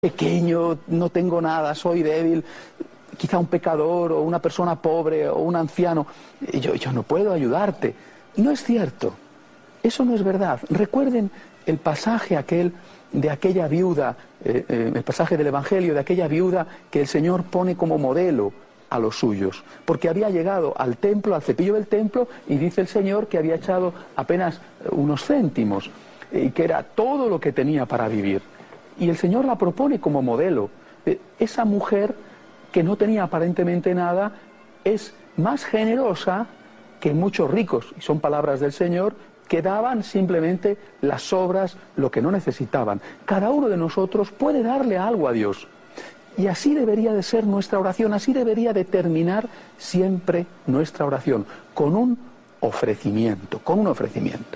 pequeño, no tengo nada, soy débil, quizá un pecador o una persona pobre o un anciano, yo no puedo ayudarte. No es cierto, eso no es verdad. Recuerden el pasaje aquel de aquella viuda, el pasaje del Evangelio de aquella viuda que el Señor pone como modelo a los suyos, porque había llegado al templo, al cepillo del templo, y dice el Señor que había echado apenas unos céntimos, y que era todo lo que tenía para vivir. Y el Señor la propone como modelo. Esa mujer que no tenía aparentemente nada es más generosa que muchos ricos, y son palabras del Señor, que daban simplemente las sobras, lo que no necesitaban. Cada uno de nosotros puede darle algo a Dios. Y así debería de ser nuestra oración, así debería de terminar siempre nuestra oración, con un ofrecimiento, con un ofrecimiento.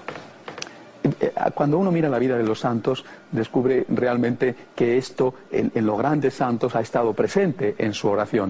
Cuando uno mira la vida de los santos, descubre realmente que esto en los grandes santos ha estado presente en su oración.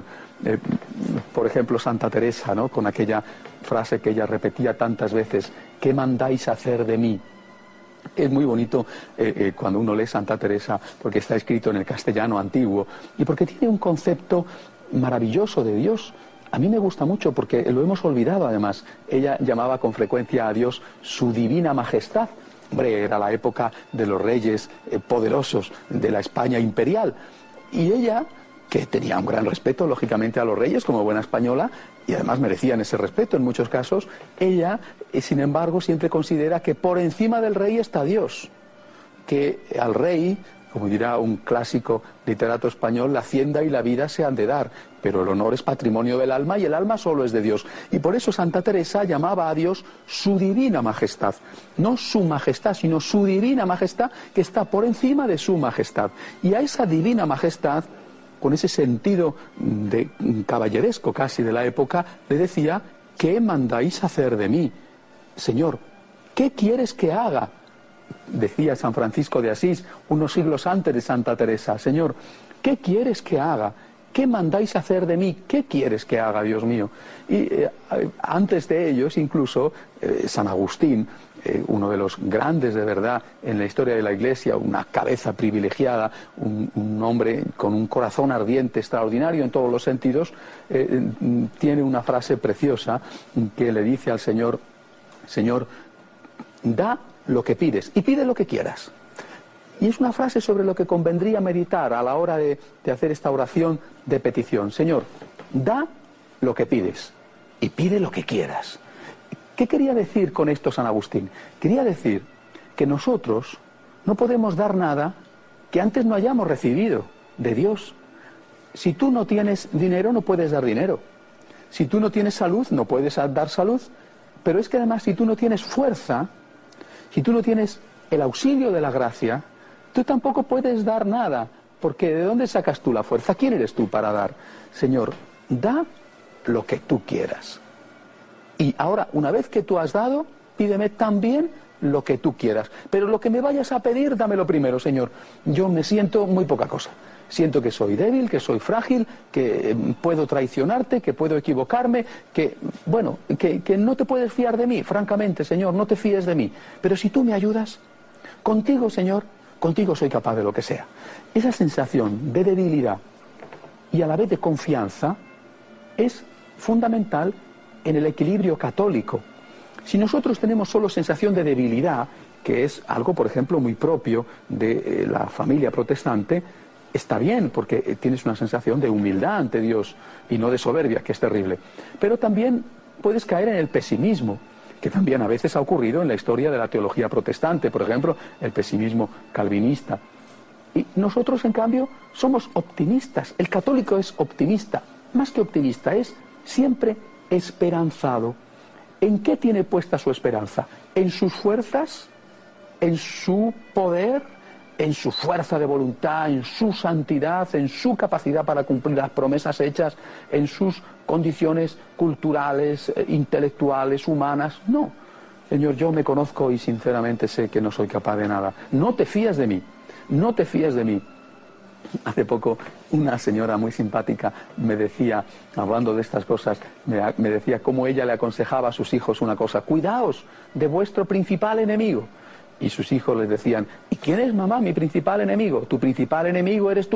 Por ejemplo, Santa Teresa, ¿no?, con aquella frase que ella repetía tantas veces: ¿qué mandáis hacer de mí? Es muy bonito cuando uno lee Santa Teresa, porque está escrito en el castellano antiguo y porque tiene un concepto maravilloso de Dios. A mí me gusta mucho porque lo hemos olvidado además. Ella llamaba con frecuencia a Dios su divina majestad. Hombre, era la época de los reyes poderosos de la España imperial. Y ella, que tenía un gran respeto, lógicamente, a los reyes como buena española, y además merecían ese respeto en muchos casos, ella, sin embargo, siempre considera que por encima del rey está Dios, que al rey, como dirá un clásico literato español, la hacienda y la vida se han de dar, pero el honor es patrimonio del alma y el alma solo es de Dios. Y por eso Santa Teresa llamaba a Dios su divina majestad. No su majestad, sino su divina majestad, que está por encima de su majestad. Y a esa divina majestad, con ese sentido de caballeresco casi de la época, le decía: ¿qué mandáis hacer de mí? Señor, ¿qué quieres que haga? Decía San Francisco de Asís unos siglos antes de Santa Teresa: Señor, ¿qué quieres que haga? ¿Qué mandáis hacer de mí? ¿Qué quieres que haga, Dios mío? Y antes de ellos, incluso, San Agustín, uno de los grandes de verdad en la historia de la Iglesia, una cabeza privilegiada, un hombre con un corazón ardiente, extraordinario en todos los sentidos, tiene una frase preciosa que le dice al Señor: Señor, da lo que pides y pide lo que quieras. Y es una frase sobre lo que convendría meditar a la hora de hacer esta oración de petición. Señor, da lo que pides y pide lo que quieras. ¿Qué quería decir con esto San Agustín? Quería decir que nosotros no podemos dar nada que antes no hayamos recibido de Dios. Si tú no tienes dinero, no puedes dar dinero. Si tú no tienes salud, no puedes dar salud. Pero es que además, si tú no tienes fuerza, si tú no tienes el auxilio de la gracia, tú tampoco puedes dar nada, porque ¿de dónde sacas tú la fuerza? ¿Quién eres tú para dar? Señor, da lo que tú quieras. Y ahora, una vez que tú has dado, pídeme también lo que tú quieras. Pero lo que me vayas a pedir, dámelo primero, Señor. Yo me siento muy poca cosa. Siento que soy débil, que soy frágil, que puedo traicionarte, que puedo equivocarme, que no te puedes fiar de mí, francamente, Señor, no te fíes de mí. Pero si tú me ayudas, contigo, Señor, contigo soy capaz de lo que sea. Esa sensación de debilidad y a la vez de confianza es fundamental en el equilibrio católico. Si nosotros tenemos solo sensación de debilidad, que es algo, por ejemplo, muy propio de la familia protestante, está bien, porque tienes una sensación de humildad ante Dios y no de soberbia, que es terrible. Pero también puedes caer en el pesimismo, que también a veces ha ocurrido en la historia de la teología protestante, por ejemplo, el pesimismo calvinista. Y nosotros, en cambio, somos optimistas. El católico es optimista, más que optimista, es siempre esperanzado. ¿En qué tiene puesta su esperanza? ¿En sus fuerzas? ¿En su poder? ¿En su fuerza de voluntad? ¿En su santidad? ¿En su capacidad para cumplir las promesas hechas? ¿En sus condiciones culturales, intelectuales, humanas? No. Señor, yo me conozco y sinceramente sé que no soy capaz de nada. No te fías de mí. No te fíes de mí. Hace poco una señora muy simpática me decía, hablando de estas cosas, me decía cómo ella le aconsejaba a sus hijos una cosa: cuidaos de vuestro principal enemigo. Y sus hijos les decían, ¿y quién es, mamá, mi principal enemigo? Tu principal enemigo eres tú.